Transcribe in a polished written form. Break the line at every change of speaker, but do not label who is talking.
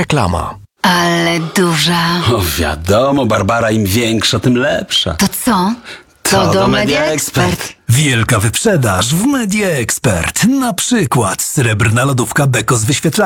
Reklama.
Ale duża.
O, wiadomo, Barbara, im większa, tym lepsza.
To co? To do Media Expert.
Wielka wyprzedaż w Media Expert. Na przykład srebrna lodówka Beko z wyświetlaczem.